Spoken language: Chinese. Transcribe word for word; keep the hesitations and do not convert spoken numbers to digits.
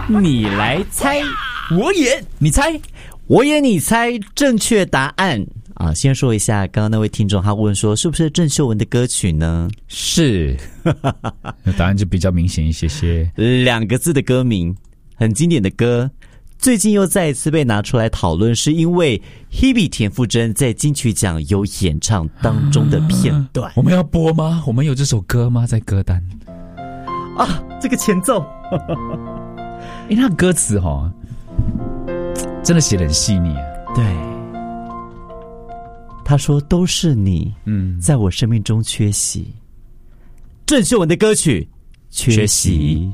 你来猜， 我演你猜， 我演你猜，正确答案啊！先说一下，刚刚那位听众他问说，是不是郑秀文的歌曲呢？ 是，那答案就比较明显一些些。 两个字的歌名，很经典的歌，最近又再一次被拿出来讨论，是因为 Hebe 田馥甄在金曲奖有演唱当中的片段。 啊、我们要播吗？我们有这首歌吗？在歌单啊，这个前奏， 因为那歌词哈、哦，真的写得很细腻、啊。 对，他说都是你， 嗯， 在我生命中缺席。郑秀文的歌曲《缺席》。